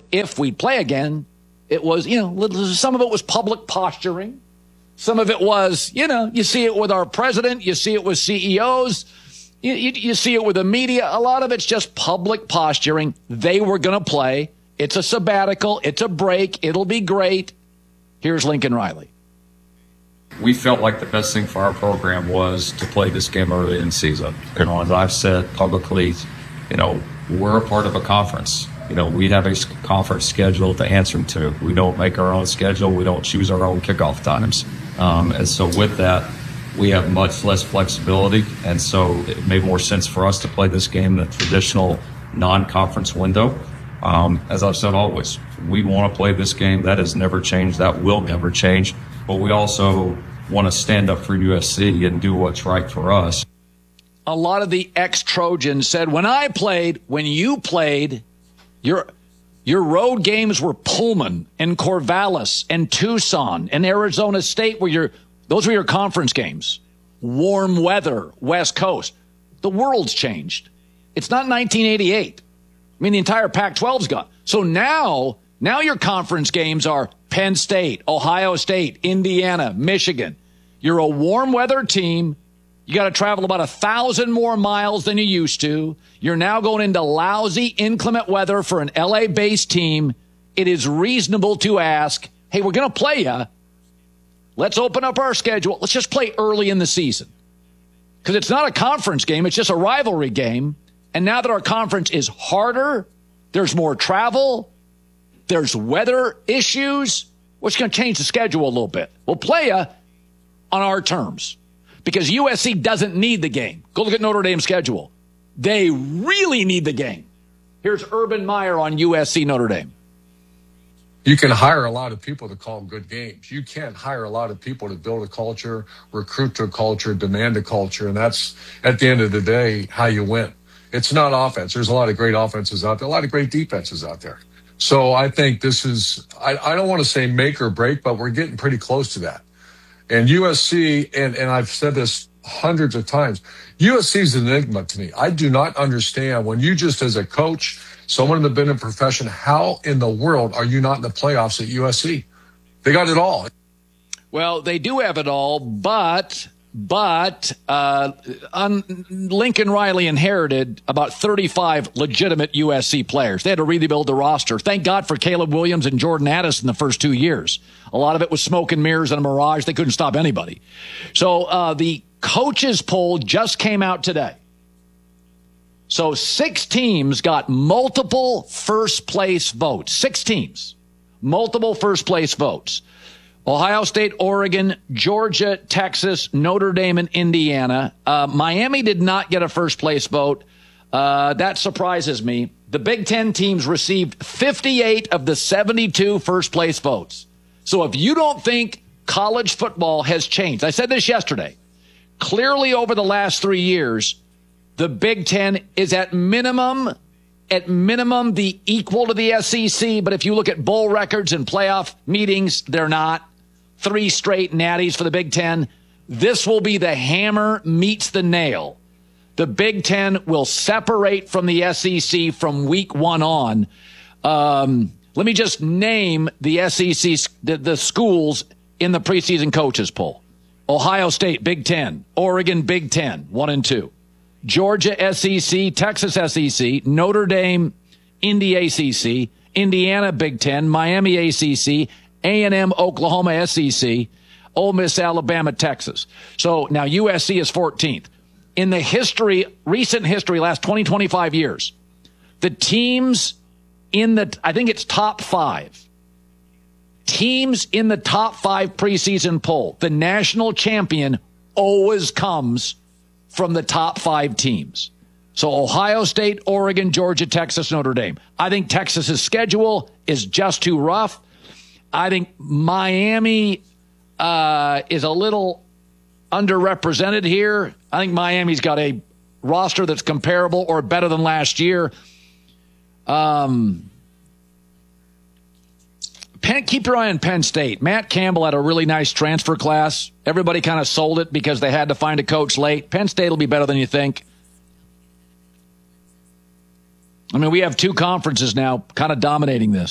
if we'd play again, it was, some of it was public posturing. Some of it was, you see it with our president. You see it with CEOs. You see it with the media. A lot of it's just public posturing. They were going to play. It's a sabbatical. It's a break. It'll be great. Here's Lincoln Riley. We felt like the best thing for our program was to play this game early in the season. As I've said publicly, we're a part of a conference. We have a conference schedule to answer to. We don't make our own schedule. We don't choose our own kickoff times. And so with that, we have much less flexibility. And so it made more sense for us to play this game in the traditional non-conference window. As I've said always, we want to play this game. That has never changed. That will never change. But we also want to stand up for USC and do what's right for us. A lot of the ex-Trojans said, when you played, your road games were Pullman and Corvallis and Tucson and Arizona State, those were your conference games. Warm weather, West Coast. The world's changed. It's not 1988. The entire Pac-12's gone. So now your conference games are Penn State, Ohio State, Indiana, Michigan. You're a warm weather team. You got to travel about 1,000 more miles than you used to. You're now going into lousy, inclement weather for an LA-based team. It is reasonable to ask, hey, we're going to play you. Let's open up our schedule. Let's just play early in the season. Because it's not a conference game. It's just a rivalry game. And now that our conference is harder, there's more travel, there's weather issues, what's going to change the schedule a little bit? We'll play you on our terms because USC doesn't need the game. Go look at Notre Dame's schedule. They really need the game. Here's Urban Meyer on USC Notre Dame. You can hire a lot of people to call good games. You can't hire a lot of people to build a culture, recruit to a culture, demand a culture, and that's, at the end of the day, how you win. It's not offense. There's a lot of great offenses out there, a lot of great defenses out there. So I think this is, I don't want to say make or break, but we're getting pretty close to that. And USC, and I've said this hundreds of times, USC is an enigma to me. I do not understand when you just as a coach, someone that's been in profession, how in the world are you not in the playoffs at USC? They got it all. Well, they do have it all, but Lincoln Riley inherited about 35 legitimate USC players. They had to rebuild the roster. Thank God for Caleb Williams and Jordan Addison the first 2 years. A lot of it was smoke and mirrors and a mirage. They couldn't stop anybody. So the coaches poll just came out today. So 6 teams got multiple first-place votes. 6 teams, multiple first-place votes. Ohio State, Oregon, Georgia, Texas, Notre Dame, and Indiana. Miami did not get a first-place vote. That surprises me. The Big Ten teams received 58 of the 72 first-place votes. So if you don't think college football has changed, I said this yesterday, clearly over the last 3 years, the Big Ten is at minimum the equal to the SEC. But if you look at bowl records and playoff meetings, they're not. 3 straight natties for the Big Ten. This will be the hammer meets the nail. The Big Ten will separate from the SEC from week 1 on. Let me just name the SEC, the schools in the preseason coaches poll. Ohio State, Big Ten. Oregon, Big Ten, 1 and 2. Georgia, SEC. Texas, SEC. Notre Dame, Indy, ACC. Indiana, Big Ten. Miami, ACC. A&M, Oklahoma, SEC. Ole Miss, Alabama, Texas. So now USC is 14th. In the recent history, last 20, 25 years, the teams I think it's top 5. Teams in the top 5 preseason poll, the national champion always comes from the top 5 teams. So Ohio State, Oregon, Georgia, Texas, Notre Dame. I think Texas's schedule is just too rough. I think Miami is a little underrepresented here. I think Miami's got a roster that's comparable or better than last year. Keep your eye on Penn State. Matt Campbell had a really nice transfer class. Everybody kind of sold it because they had to find a coach late. Penn State will be better than you think. I mean, we have 2 conferences now kind of dominating this.